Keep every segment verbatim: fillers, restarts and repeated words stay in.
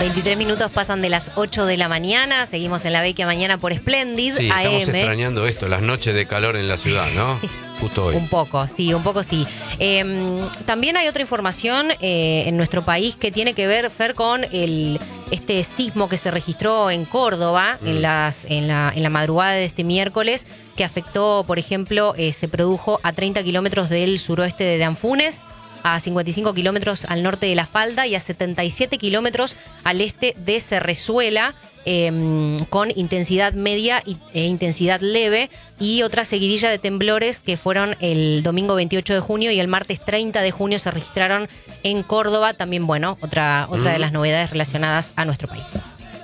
veintitrés minutos pasan de las ocho de la mañana, seguimos en la Vecchia Mañana por Splendid Sí, A M. estamos extrañando esto, las noches de calor en la ciudad, ¿no? Justo hoy. Un poco, sí, un poco sí. Eh, también hay otra información eh, en nuestro país que tiene que ver, Fer, con el este sismo que se registró en Córdoba mm. en, las, en, la, en la madrugada de este miércoles, que afectó, por ejemplo, eh, se produjo a treinta kilómetros del suroeste de Anfunes, a cincuenta y cinco kilómetros al norte de La Falda y a setenta y siete kilómetros al este de Cerrezuela, eh, con intensidad media e intensidad leve, y otra seguidilla de temblores que fueron el domingo veintiocho de junio y el martes treinta de junio se registraron en Córdoba. También, bueno, otra, otra mm. de las novedades relacionadas a nuestro país.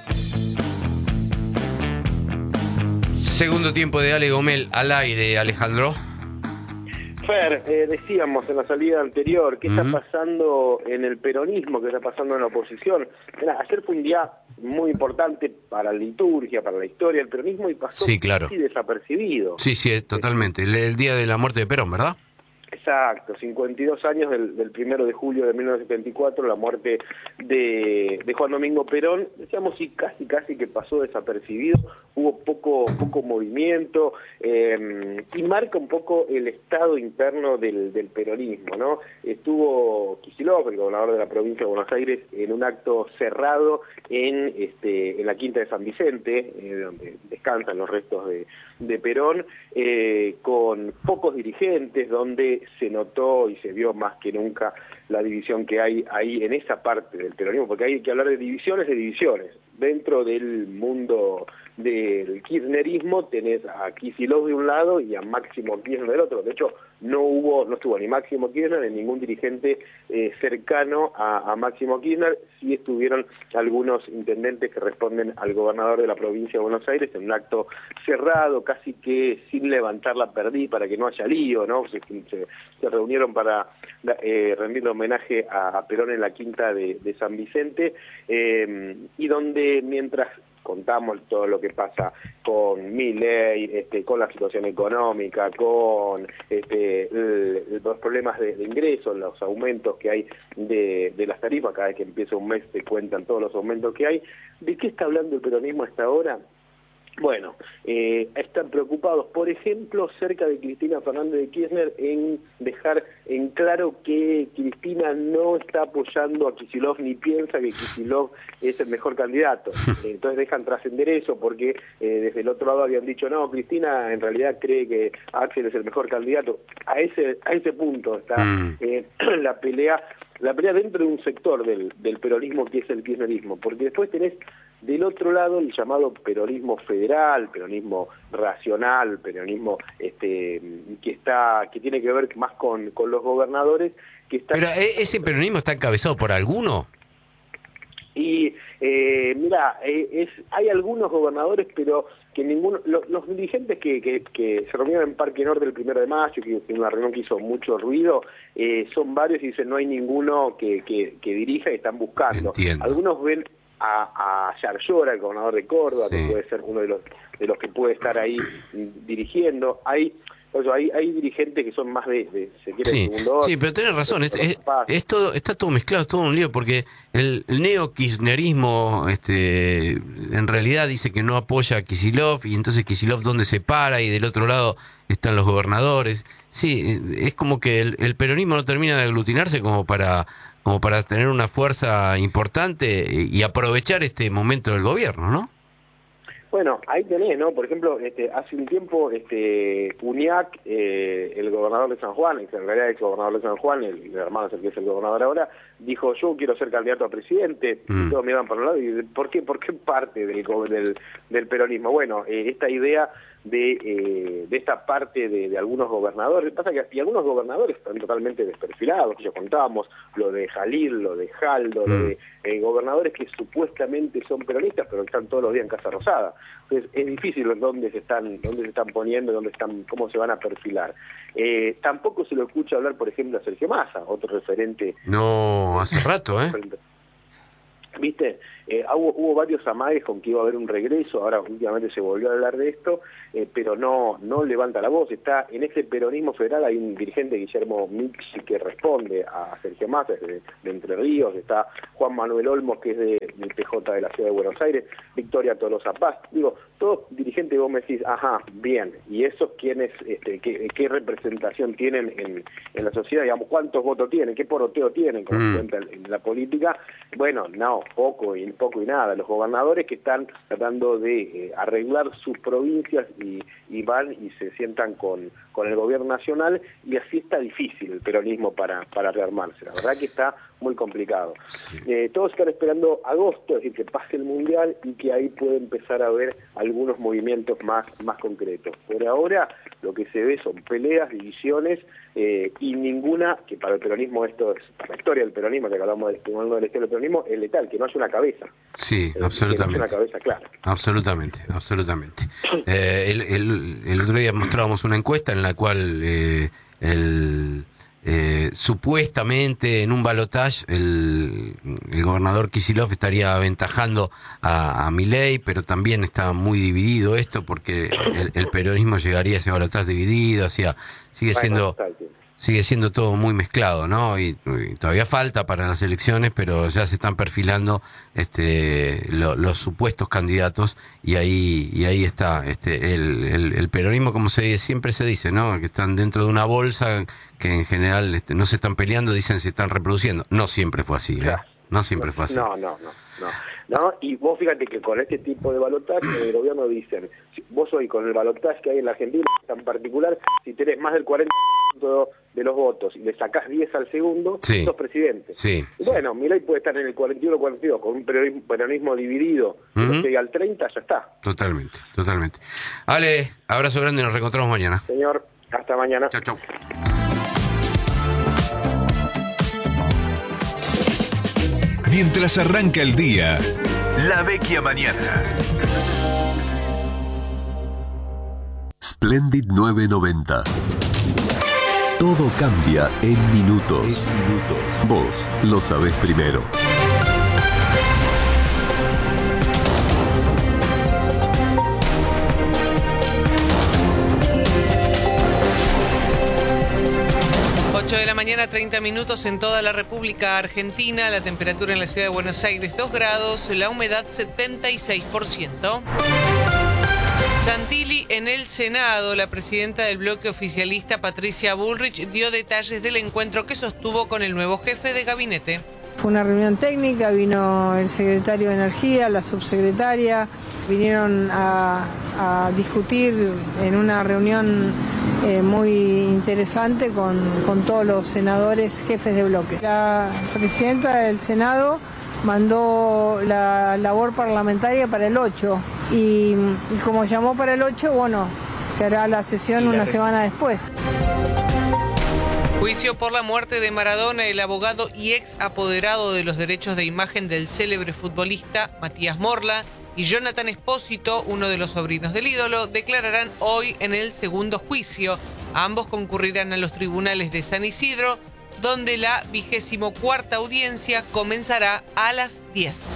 Segundo tiempo de Ale Gomel al aire, Alejandro. Fer, eh, decíamos en la salida anterior, ¿qué uh-huh. está pasando en el peronismo? ¿Qué está pasando en la oposición? Mirá, ayer fue un día muy importante para la liturgia, para la historia del peronismo, y pasó sí, claro. casi desapercibido. Sí, sí, totalmente. El, el día de la muerte de Perón, ¿verdad? Exacto, cincuenta y dos años del, del primero de julio de mil novecientos setenta y cuatro, la muerte de, de Juan Domingo Perón. Decíamos, sí, casi, casi que pasó desapercibido, hubo poco, poco movimiento, eh, y marca un poco el estado interno del, del peronismo, ¿no? Estuvo Kicillof, el gobernador de la provincia de Buenos Aires, en un acto cerrado en, este, en la Quinta de San Vicente, eh, donde descansan los restos de, de Perón, eh, con pocos dirigentes, donde se notó y se vio más que nunca la división que hay ahí en esa parte del peronismo, porque hay que hablar de divisiones de divisiones. Dentro del mundo del kirchnerismo tenés a Kicillof de un lado y a Máximo Kirchner del otro. De hecho, no hubo, no estuvo ni Máximo Kirchner ni ningún dirigente eh, cercano a, a Máximo Kirchner. Sí estuvieron algunos intendentes que responden al gobernador de la provincia de Buenos Aires en un acto cerrado, casi que sin levantar la perdiz para que no haya lío, ¿no? Se, se, se reunieron para eh, rendirle homenaje a Perón en la Quinta de, de San Vicente, eh, y donde mientras contamos todo lo que pasa con Milei, este, con la situación económica, con este, el, los problemas de, de ingresos, los aumentos que hay de, de las tarifas, cada vez que empieza un mes te cuentan todos los aumentos que hay. ¿De qué está hablando el peronismo hasta ahora? Bueno, eh, están preocupados, por ejemplo, cerca de Cristina Fernández de Kirchner, en dejar en claro que Cristina no está apoyando a Kicillof ni piensa que Kicillof es el mejor candidato. Entonces dejan trascender eso porque eh, desde el otro lado habían dicho, no, Cristina en realidad cree que Axel es el mejor candidato. A ese, a ese punto está mm. eh, la pelea, la pelea dentro de un sector del, del peronismo que es el kirchnerismo, porque después tenés del otro lado el llamado peronismo federal, peronismo racional, peronismo este que está que tiene que ver más con, con los gobernadores. Que está... Pero ¿ese peronismo está encabezado por alguno? Y eh, mira, eh, es, hay algunos gobernadores, pero que ninguno, lo, los dirigentes que, que, que se reunieron en Parque Norte el primero de mayo, que fue una reunión que hizo mucho ruido, eh, son varios y dicen no hay ninguno que, que, que dirija y están buscando. Entiendo. Algunos ven a, a Yarlora, el gobernador de Córdoba, sí, que puede ser uno de los de los que puede estar ahí dirigiendo. Hay Oye, hay, hay dirigentes que son más de, de se quiere, sí, segundo orden. Sí, pero tenés razón, es, es, es todo, está todo mezclado, es todo un lío, porque el, el neo-kirchnerismo este, en realidad dice que no apoya a Kicillof, y entonces Kicillof dónde se para, y del otro lado están los gobernadores. Sí, es como que el, el peronismo no termina de aglutinarse como para, como para tener una fuerza importante y aprovechar este momento del gobierno, ¿no? Bueno, ahí tenés, ¿no? Por ejemplo, este, hace un tiempo, este, Uñac, eh, el gobernador de San Juan, que en realidad es el gobernador de San Juan, el, el hermano es el que es el gobernador ahora, dijo, yo quiero ser candidato a presidente, mm. y todos miraban para un lado, y ¿por qué, por qué parte del, del, del peronismo? Bueno, eh, esta idea de, eh, de esta parte de, de algunos gobernadores, pasa que y algunos gobernadores están totalmente desperfilados, ya contábamos, lo de Jalil, lo de Jaldo, mm. lo de eh, gobernadores que supuestamente son peronistas, pero que están todos los días en Casa Rosada. Entonces es difícil dónde se están, dónde se están poniendo, dónde están, cómo se van a perfilar. Eh, tampoco se lo escucha hablar, por ejemplo, a Sergio Massa, otro referente. No, hace rato, ¿eh? ¿Viste? Eh, hubo, hubo varios amagues con que iba a haber un regreso, ahora últimamente se volvió a hablar de esto, eh, pero no no levanta la voz. Está en ese peronismo federal, hay un dirigente, Guillermo Mixi, que responde a Sergio Massa, de, de Entre Ríos, está Juan Manuel Olmos, que es de, del P J de la Ciudad de Buenos Aires, Victoria Tolosa Paz. Digo, todos dirigentes vos me decís, ajá, bien, ¿y esos quiénes, este, qué, qué representación tienen en, en la sociedad? Digamos, ¿cuántos votos tienen? ¿Qué poroteo tienen? Como mm. se cuenta en, en la política. Bueno, no, poco y poco y nada. Los gobernadores que están tratando de eh, arreglar sus provincias y, y van y se sientan con, con el gobierno nacional, y así está difícil el peronismo para, para rearmarse. La verdad que está muy complicado. Sí. Eh, todos están esperando agosto, es decir, que pase el Mundial y que ahí puede empezar a haber algunos movimientos más, más concretos. Por ahora lo que se ve son peleas, divisiones, eh, y ninguna, que para el peronismo esto es, para la historia del peronismo, que hablamos del, de la historia del peronismo, es letal, que no haya una cabeza. Sí, eh, absolutamente. Que no haya una cabeza clara. Absolutamente, absolutamente. eh, el, el, el otro día mostrábamos una encuesta en la cual eh, el... Eh, supuestamente en un balotaje el, el gobernador Kicillof estaría aventajando a, a Milei, pero también está muy dividido esto porque el, el peronismo llegaría a ese balotaje dividido, o sea, sigue siendo sigue siendo todo muy mezclado, ¿no? Y, y todavía falta para las elecciones, pero ya se están perfilando este lo, los supuestos candidatos, y ahí y ahí está este el, el, el peronismo, como se siempre se dice, ¿no? Que están dentro de una bolsa que en general este, no se están peleando, dicen se están reproduciendo. No siempre fue así, ¿eh? No siempre fue así. No, no, no, no. No, y vos fíjate que con este tipo de balotaje el gobierno dicen, vos hoy con el balotaje que hay en la Argentina en particular, si tenés más del cuarenta por ciento de los votos y le sacás diez al segundo, sí, sos presidente. Sí, y bueno, sí. Milei puede estar en el cuarenta y uno cuarenta y dos, con un peronismo, peronismo dividido, uh-huh. Si llega al treinta, ya está. Totalmente, totalmente. Ale, abrazo grande, nos reencontramos mañana. Señor, hasta mañana. Chau, chau. Mientras arranca el día, La Vecchia Mañana. Splendid nueve noventa. Todo cambia en minutos. En minutos. Vos lo sabés primero. ocho de la mañana, treinta minutos en toda la República Argentina. La temperatura en la ciudad de Buenos Aires, dos grados. La humedad, setenta y seis por ciento. Santilli en el Senado. La presidenta del bloque oficialista, Patricia Bullrich, dio detalles del encuentro que sostuvo con el nuevo jefe de gabinete. Fue una reunión técnica, vino el secretario de Energía, la subsecretaria, vinieron a, a discutir en una reunión eh, muy interesante con, con todos los senadores jefes de bloques. La presidenta del Senado mandó la labor parlamentaria para el ocho y, y como llamó para el ocho, bueno, se hará la sesión una semana después. Juicio por la muerte de Maradona. El abogado y ex apoderado de los derechos de imagen del célebre futbolista Matías Morla y Jonathan Espósito, uno de los sobrinos del ídolo, declararán hoy en el segundo juicio. Ambos concurrirán a los tribunales de San Isidro, donde la vigésimo cuarta audiencia comenzará a las diez.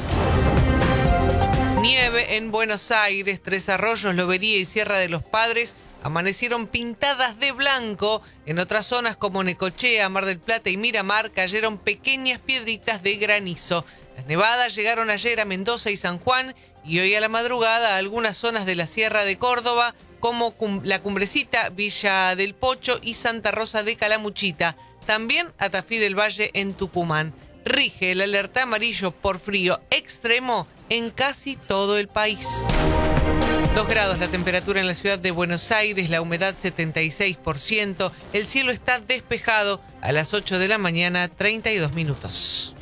Nieve en Buenos Aires. Tres Arroyos, Lobería y Sierra de los Padres amanecieron pintadas de blanco. En otras zonas como Necochea, Mar del Plata y Miramar cayeron pequeñas piedritas de granizo. Las nevadas llegaron ayer a Mendoza y San Juan y hoy a la madrugada a algunas zonas de la Sierra de Córdoba como La Cumbrecita, Villa del Pocho y Santa Rosa de Calamuchita. También a Tafí del Valle en Tucumán. Rige el alerta amarillo por frío extremo en casi todo el país. Dos grados la temperatura en la ciudad de Buenos Aires, la humedad setenta y seis por ciento, el cielo está despejado. A las ocho de la mañana, treinta y dos minutos.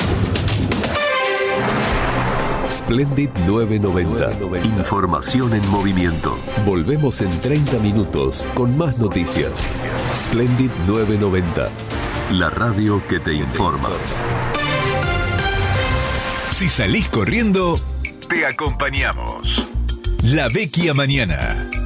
Splendid nueve noventa. Información en movimiento. Volvemos en treinta minutos con más noticias. Splendid nueve noventa. La radio que te informa. Si salís corriendo, te acompañamos. La Vecchia Mañana.